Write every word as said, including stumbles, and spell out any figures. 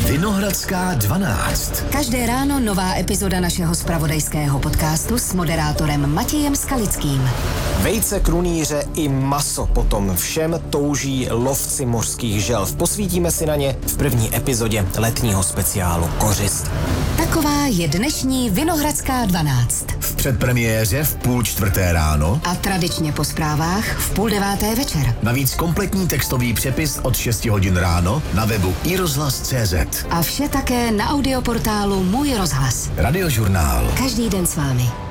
Vinohradská dvanáct. Každé ráno nová epizoda našeho zpravodajského podcastu s moderátorem Matějem Skalickým. Vejce, krunýře i maso potom všem touží lovci mořských želv. Posvítíme si na ně v první epizodě letního speciálu Kořist. Taková je dnešní Vinohradská dvanáct. V předpremiéře v půl čtvrté ráno A tradičně po zprávách v půl deváté večer. navíc kompletní textový přepis od šesti hodin ráno na webu i rozhlas tečka cé zet. A vše také na audioportálu Můj rozhlas. Radiožurnál. Každý den s vámi.